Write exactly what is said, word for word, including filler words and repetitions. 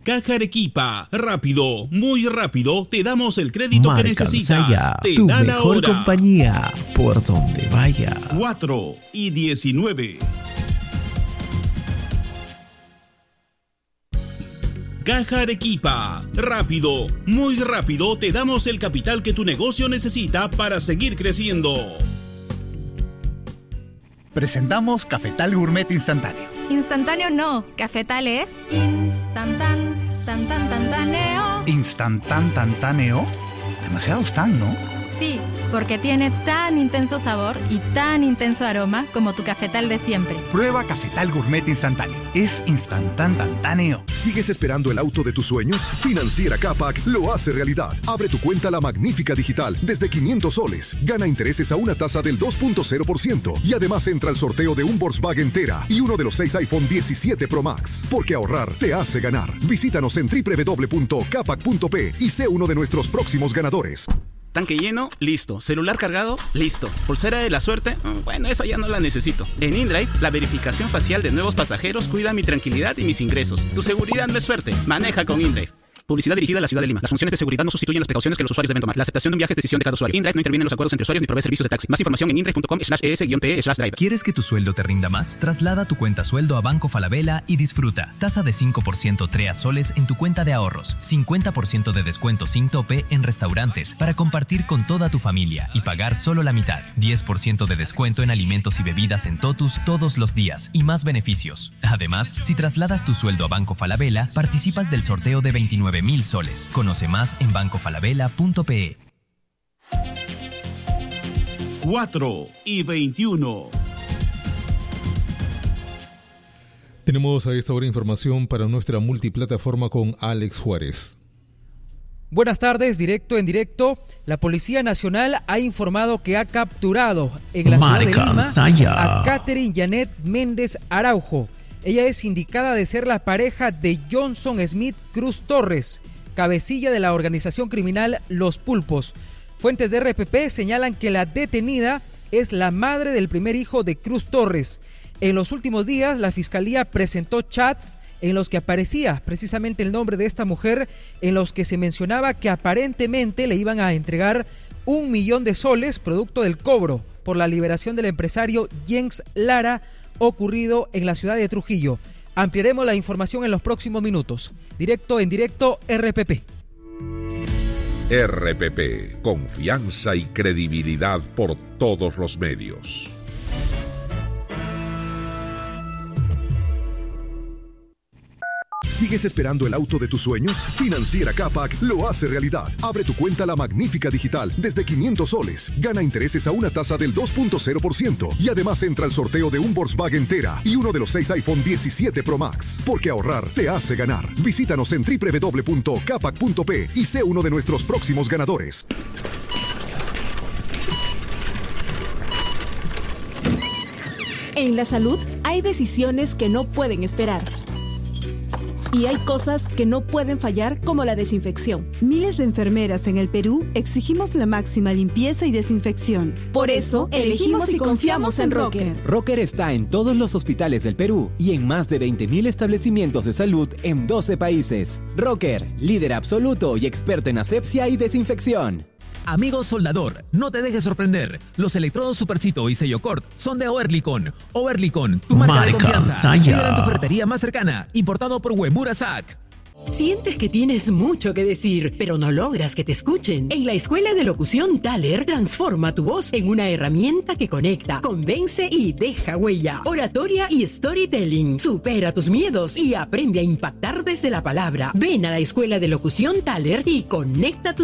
Caja Arequipa. Rápido, muy rápido, te damos el crédito que necesitas. Saya, te tu da la mejor hora. compañía, por donde vaya. cuatro y diecinueve. Caja Arequipa. Rápido, muy rápido, te damos el capital que tu negocio necesita para seguir creciendo. Presentamos Cafetal Gourmet Instantáneo. Instantáneo no, Cafetal es instantan, tan tan tantáneo. ¿Instantan tantáneo? Demasiados tan, ¿no? Sí, porque tiene tan intenso sabor y tan intenso aroma como tu cafetal de siempre. Prueba Cafetal Gourmet Instantáneo. Es instantan tantáneo. ¿Sigues esperando el auto de tus sueños? Financiera Capac lo hace realidad. Abre tu cuenta La Magnífica Digital desde quinientos soles. Gana intereses a una tasa del dos punto cero por ciento. Y además entra al sorteo de un Volkswagen Tera y uno de los seis iPhone diecisiete Pro Max. Porque ahorrar te hace ganar. Visítanos en doble u doble u doble u punto capac punto pe y sé uno de nuestros próximos ganadores. Tanque lleno, listo. Celular cargado, listo. Pulsera de la suerte, bueno, esa ya no la necesito. En InDrive, la verificación facial de nuevos pasajeros cuida mi tranquilidad y mis ingresos. Tu seguridad no es suerte, maneja con InDrive. Publicidad dirigida a la ciudad de Lima. Las funciones de seguridad no sustituyen las precauciones que los usuarios deben tomar. La aceptación de un viaje es decisión de cada usuario. InDrive no interviene en los acuerdos entre usuarios ni provee servicios de taxi. Más información en indrive.com slash es-pe slash driver. ¿Quieres que tu sueldo te rinda más? Traslada tu cuenta sueldo a Banco Falabella y disfruta. Tasa de cinco por ciento TREA soles en tu cuenta de ahorros. cincuenta por ciento de descuento sin tope en restaurantes para compartir con toda tu familia y pagar solo la mitad. diez por ciento de descuento en alimentos y bebidas en Totus todos los días y más beneficios. Además, si trasladas tu sueldo a Banco Falabella, participas del sorteo de veintinueve mil soles. Conoce más en banco falabella punto pe. cuatro y veintiuno. Tenemos a esta hora información para nuestra multiplataforma con Alex Juárez. Buenas tardes, directo en directo. La Policía Nacional ha informado que ha capturado en la ciudad de Lima a Catherine Janet Méndez Araujo. Ella es indicada de ser la pareja de Johnson Smith Cruz Torres, cabecilla de la organización criminal Los Pulpos. Fuentes de R P P señalan que la detenida es la madre del primer hijo de Cruz Torres. En los últimos días, la Fiscalía presentó chats en los que aparecía precisamente el nombre de esta mujer, en los que se mencionaba que aparentemente le iban a entregar un millón de soles, producto del cobro por la liberación del empresario Jens Lara, ocurrido en la ciudad de Trujillo. Ampliaremos la información en los próximos minutos. Directo en directo, R P P. R P P, confianza y credibilidad por todos los medios. ¿Sigues esperando el auto de tus sueños? Financiera Capac lo hace realidad. Abre tu cuenta La Magnífica Digital desde quinientos soles. Gana intereses a una tasa del dos punto cero por ciento. Y además entra al sorteo de un Volkswagen Tera y uno de los seis iPhone diecisiete Pro Max. Porque ahorrar te hace ganar. Visítanos en doble u doble u doble u punto capac punto pe y sé uno de nuestros próximos ganadores. En la salud hay decisiones que no pueden esperar. Y hay cosas que no pueden fallar, como la desinfección. Miles de enfermeras en el Perú exigimos la máxima limpieza y desinfección. Por eso, elegimos y confiamos en Rocker. Rocker está en todos los hospitales del Perú y en más de veinte mil establecimientos de salud en doce países. Rocker, líder absoluto y experto en asepsia y desinfección. Amigo soldador, no te dejes sorprender. Los electrodos Supercito y Sellocort son de Oerlikon. Oerlikon, tu marca, marca de confianza. Líder en tu ferretería más cercana. Importado por Uemura S A C. Sientes que tienes mucho que decir, pero no logras que te escuchen. En la Escuela de Locución Thaler, transforma tu voz en una herramienta que conecta, convence y deja huella. Oratoria y storytelling. Supera tus miedos y aprende a impactar desde la palabra. Ven a la Escuela de Locución Thaler y conecta tu